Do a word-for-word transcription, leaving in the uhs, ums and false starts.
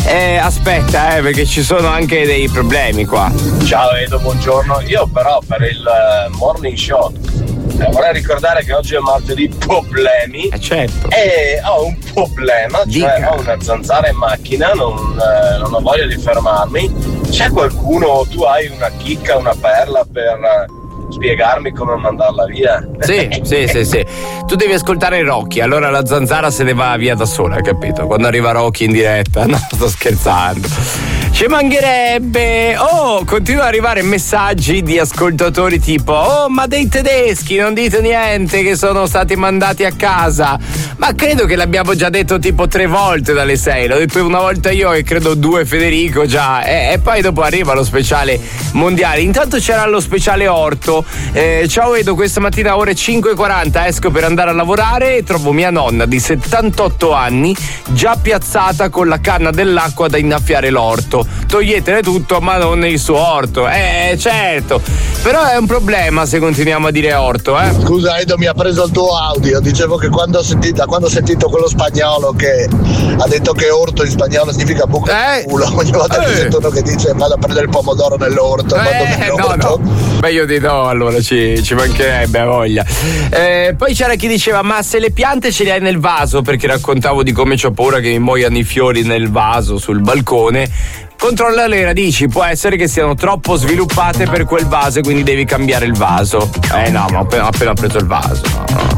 Eh, aspetta, eh, perché ci sono anche dei problemi qua. Ciao Edo, buongiorno. Io però per il uh, morning show eh, vorrei ricordare che oggi è martedì problemi. Eh certo. E ho un problema, Dica. cioè ho una zanzara in macchina, non, eh, non ho voglia di fermarmi. C'è qualcuno, tu hai una chicca, una perla per uh, spiegarmi come mandarla via? Sì, sì, sì, sì. Tu devi ascoltare Rocky, allora la zanzara se ne va via da sola, capito? Quando arriva Rocky in diretta. No, sto scherzando. Ci mancherebbe. Oh, continua ad arrivare messaggi di ascoltatori tipo: oh, ma dei tedeschi non dite niente che sono stati mandati a casa. Ma credo che l'abbiamo già detto tipo tre volte dalle sei. L'ho detto una volta io e credo due Federico già. E, e poi dopo arriva lo speciale mondiale. Intanto c'era lo speciale orto. Eh, ciao Edo, questa mattina ore cinque e quaranta esco per andare a lavorare e trovo mia nonna di settantotto anni già piazzata con la canna dell'acqua da innaffiare l'orto. Toglietene tutto ma non il suo orto. Eh certo, però è un problema se continuiamo a dire orto, eh. Scusa Edo, mi ha preso il tuo audio. Dicevo che quando ho sentito, quando ho sentito quello spagnolo che ha detto che orto in spagnolo significa buca Eh? di culo, ogni volta Eh. che sento uno che dice vado a prendere il pomodoro nell'orto, Eh, no, no. Beh, io di no, allora ci, ci mancherebbe, a voglia. Eh, poi c'era chi diceva: ma se le piante ce le hai nel vaso, perché raccontavo di come c'ho paura che mi muoiano i fiori nel vaso sul balcone. Controlla le radici, può essere che siano troppo sviluppate per quel vaso e quindi devi cambiare il vaso. Eh no, ma ho appena, ho appena preso il vaso. No, no.